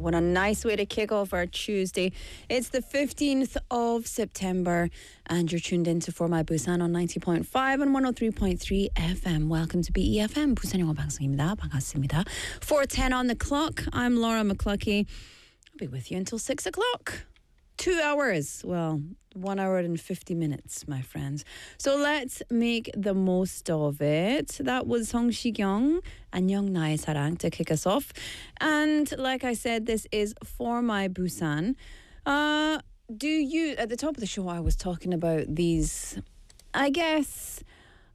what a nice way to kick off our Tuesday. It's the 15th of September and you're tuned into For My Busan on 90.5 and 103.3 FM. Welcome to BEFM. 부산 영어 방송입니다. 반갑습니다. 4:10 on the clock. I'm Laura McCluckey. I'll be with you until 6 o'clock. 2 hours. Well, 1 hour and 50 minutes, my friends. So let's make the most of it. That was Song Shikyung, 안녕 나의 사랑, to kick us off. And like I said, this is For My Busan. Do you, at the top of the show, I was talking about these, I guess,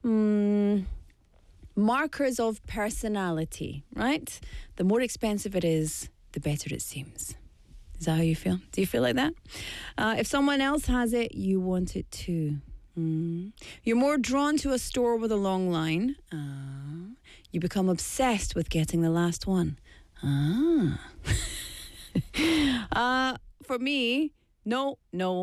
markers of personality, right? The more expensive it is, the better it seems. Is that how you feel? Do you feel like that? If someone else has it, you want it too. You're more drawn to a store with a long line. You become obsessed with getting the last one. For me, no.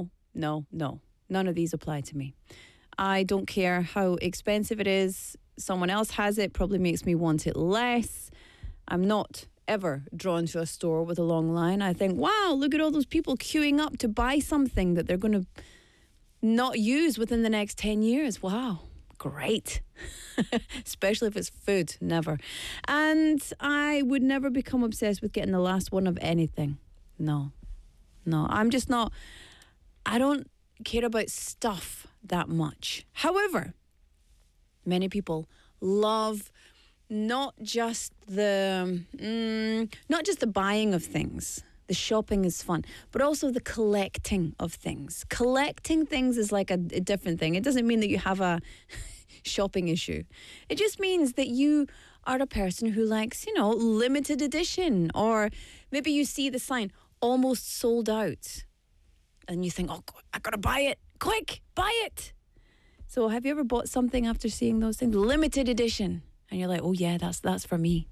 None of these apply to me. I don't care how expensive it is. Someone else has it, probably makes me want it less. I'm not ever drawn to a store with a long line. I think, wow, look at all those people queuing up to buy something that they're going to not use within the next 10 years. Wow, great. Especially if it's food, never. And I would never become obsessed with getting the last one of anything. No, I'm just not, I don't care about stuff that much. However, many people love not just the buying of things. The shopping is fun, but also the collecting of things. Collecting things is like a different thing. It doesn't mean that you have a shopping issue. It just means that you are a person who likes, limited edition, or maybe you see the sign almost sold out and you think, oh, I gotta buy it. Quick, buy it. So have you ever bought something after seeing those things? Limited edition. And you're like, oh yeah, that's for me.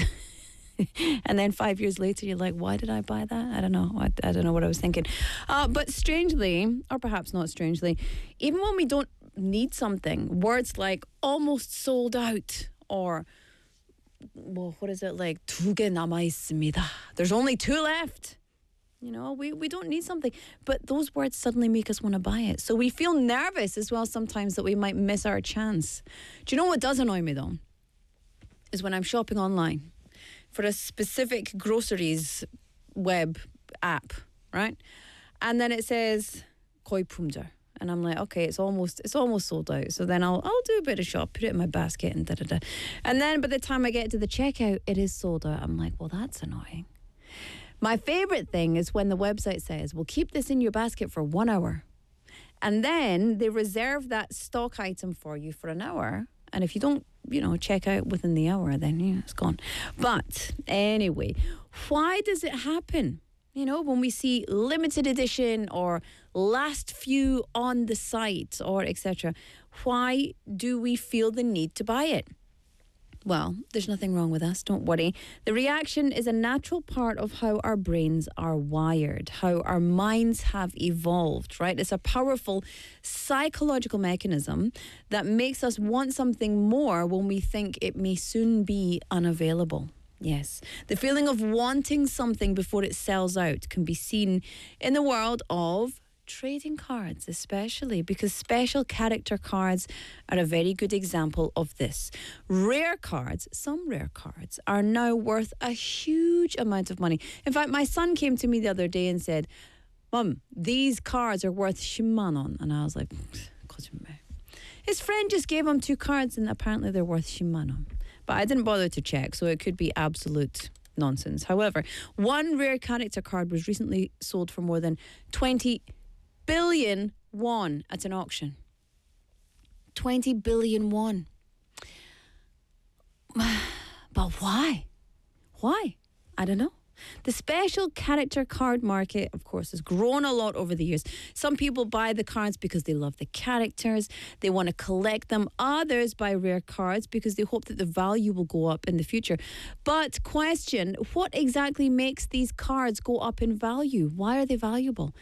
And then 5 years later, you're like, why did I buy that? I don't know. I don't know what I was thinking. But strangely, or perhaps not strangely, even when we don't need something, words like almost sold out, or, well, what is it like? 두 개 남아 있습니다. There's only 2 left. We don't need something. But those words suddenly make us want to buy it. So we feel nervous as well sometimes that we might miss our chance. Do you know what does annoy me though? Is when I'm shopping online for a specific groceries web app, right? And then it says 거의 품절. And I'm like, okay, it's almost sold out. So then I'll do a bit of shop, put it in my basket and da-da-da. And then by the time I get to the checkout, it is sold out. I'm like, well, that's annoying. My favorite thing is when the website says, we'll keep this in your basket for 1 hour. And then they reserve that stock item for you for an hour. And if you don't, check out within the hour, then it's gone. But anyway, why does it happen? When we see limited edition or last few on the site or etc., why do we feel the need to buy it? Well, there's nothing wrong with us, don't worry. The reaction is a natural part of how our brains are wired, how our minds have evolved, right? It's a powerful psychological mechanism that makes us want something more when we think it may soon be unavailable. Yes, the feeling of wanting something before it sells out can be seen in the world of trading cards, especially because special character cards are a very good example of this. Some rare cards are now worth a huge amount of money. In fact, my son came to me the other day and said, Mum, these cards are worth 10만 원. And I was like, 거짓말. His friend just gave him 2 cards and apparently they're worth 10만 원. But I didn't bother to check, so it could be absolute nonsense. However, one rare character card was recently sold for more than 20 billion won at an auction. 20 billion won. But why? Why? I don't know. The special character card market, of course, has grown a lot over the years. Some people buy the cards because they love the characters. They want to collect them. Others buy rare cards because they hope that the value will go up in the future. But question, what exactly makes these cards go up in value? Why are they valuable?